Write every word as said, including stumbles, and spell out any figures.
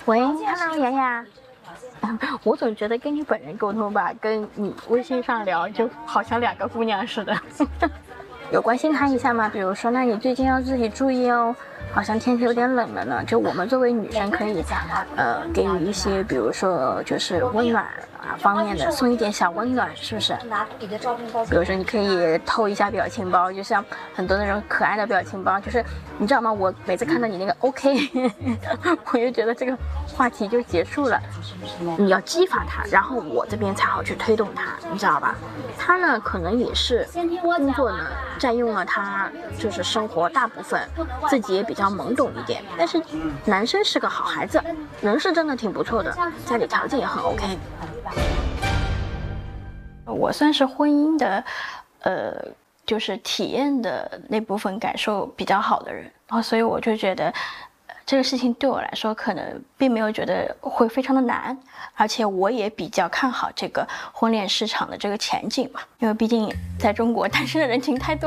喂 ，Hello， 雅雅。我总觉得跟你本人沟通吧，跟你微信上聊就好像两个姑娘似的。有关心她一下吗？比如说，那你最近要自己注意哦，好像天气有点冷了呢。就我们作为女生可以，呃，给予一些，比如说就是温暖啊方面的，送一点小温暖，是不是？比如说，你可以偷一下表情包，就像很多那种可爱的表情包，就是你知道吗？我每次看到你那个 OK， 我就觉得这个话题就结束了。你要激发他，然后我这边才好去推动他，你知道吧？他呢，可能也是工作呢占用了他就是生活大部分，自己也比较懵懂一点。但是男生是个好孩子，人是真的挺不错的，家里条件也很 OK。我算是婚姻的，呃，就是体验的那部分感受比较好的人，然后所以我就觉得。这个事情对我来说可能并没有觉得会非常的难，而且我也比较看好这个婚恋市场的这个前景嘛，因为毕竟在中国单身的人群太多。